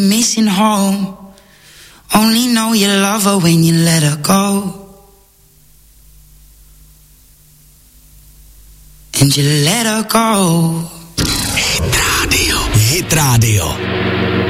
missing home. Only know you love her when you let her go. And you let her go. Hit Radio. Hit Radio.